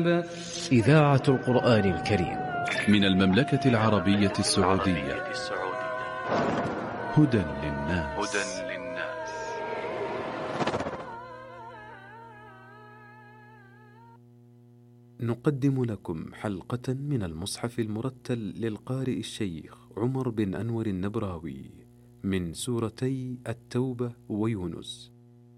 الكتاب. إذاعة القرآن الكريم من المملكة العربية السعودية. هدى للناس. نقدم لكم حلقة من المصحف المرتل للقارئ الشيخ عمر بن أنور النبراوي من سورتي التوبة ويونس،